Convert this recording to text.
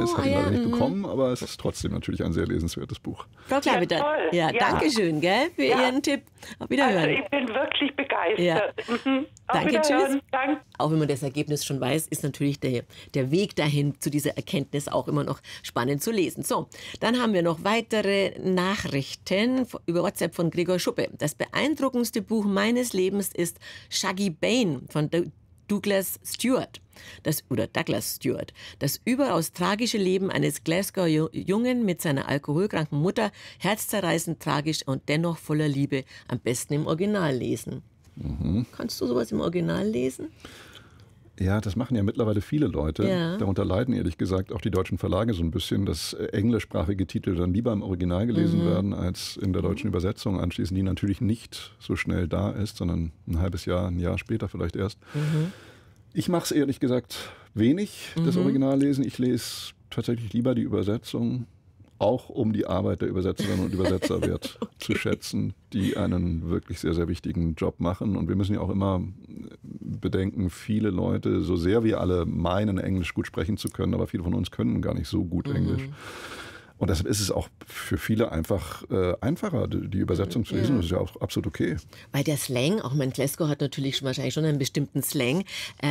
Preis, habe ihn leider nicht bekommen, aber es ist trotzdem natürlich ein sehr lesenswertes Buch. Frau Klavitter, toll. ja, danke schön, gell, für Ihren Tipp. Auf Wiederhören. Also ich bin wirklich begeistert. Auf Danke, Wiederhören. tschüss. Danke. Auch wenn man das Ergebnis schon weiß, ist natürlich der Weg dahin zu dieser Erkenntnis auch immer noch spannend zu lesen. So, dann haben wir noch weitere Nachrichten über WhatsApp von Gregor Schuppe. Das beeindruckendste Buch meines Lebens ist Shaggy Bane von Douglas Stewart. Douglas Stewart. Das überaus tragische Leben eines Glasgow-Jungen mit seiner alkoholkranken Mutter, herzzerreißend tragisch und dennoch voller Liebe, am besten im Original lesen. Kannst du sowas im Original lesen? Ja, das machen ja mittlerweile viele Leute. Ja. Darunter leiden ehrlich gesagt auch die deutschen Verlage so ein bisschen, dass englischsprachige Titel dann lieber im Original gelesen werden als in der deutschen Übersetzung anschließend, die natürlich nicht so schnell da ist, sondern ein halbes Jahr, ein Jahr später vielleicht erst. Ich mache es ehrlich gesagt wenig, das Original lesen. Ich lese tatsächlich lieber die Übersetzung, auch um die Arbeit der Übersetzerinnen und Übersetzer wert zu schätzen, die einen wirklich sehr, sehr wichtigen Job machen. Und wir müssen ja auch immer bedenken, viele Leute, so sehr wir alle meinen, Englisch gut sprechen zu können, aber viele von uns können gar nicht so gut Englisch. Und deshalb ist es auch für viele einfach einfacher, die Übersetzung zu lesen. Das ist ja auch absolut okay. Weil der Slang, auch mein Glasgow hat natürlich wahrscheinlich schon einen bestimmten Slang.